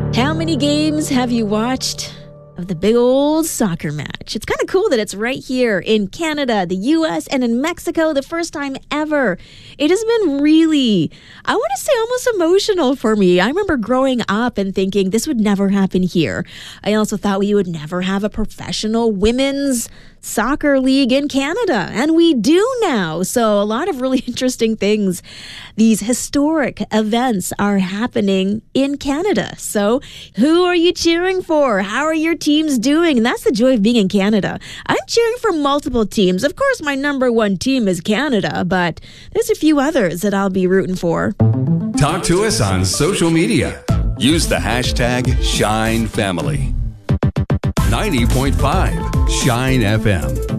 How many games have you watched of the big old soccer match? It's kind of cool that it's right here in Canada, the U.S., and in Mexico, the first time ever. It has been really, I want to say, almost emotional for me. I remember growing up and thinking this would never happen here. I also thought we would never have a professional women's soccer league in Canada, and we do now. So a lot of really interesting things. These historic events are happening in Canada. So who are you cheering for? How are your teams doing? And that's the joy of being in Canada. I'm cheering for multiple teams. Of course, my number one team is Canada, but there's a few others that I'll be rooting for. Talk to us on social media. Use the hashtag ShineFamily. 90.5 Shine FM.